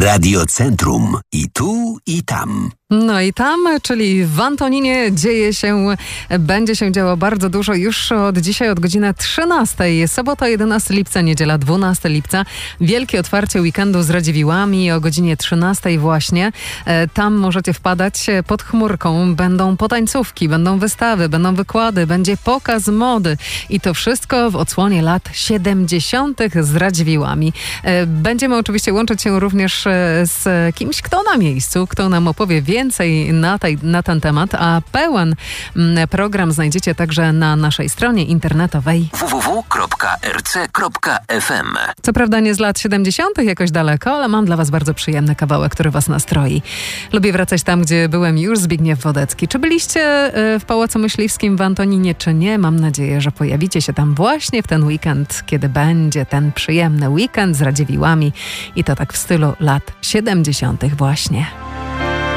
Radiocentrum. I tu, i tam. No i tam, czyli w Antoninie będzie się działo bardzo dużo już od dzisiaj, od godziny 13. Sobota 11 lipca, niedziela 12 lipca. Wielkie otwarcie weekendu z Radziwiłłami o godzinie 13 właśnie. Tam możecie wpadać pod chmurką. Będą potańcówki, będą wystawy, będą wykłady, będzie pokaz mody. I to wszystko w odsłonie lat 70. z Radziwiłłami. Będziemy oczywiście łączyć się również z kimś, kto na miejscu, kto nam opowie więcej na ten temat, a pełen program znajdziecie także na naszej stronie internetowej www.rc.fm. Co prawda nie z lat 70. jakoś daleko, ale mam dla was bardzo przyjemny kawałek, który was nastroi. Lubię wracać tam, gdzie byłem już, Zbigniew Wodecki. Czy byliście w Pałacu Myśliwskim w Antoninie, czy nie? Mam nadzieję, że pojawicie się tam właśnie w ten weekend, kiedy będzie ten przyjemny weekend z Radziwiłłami i to tak w stylu lat 70. właśnie.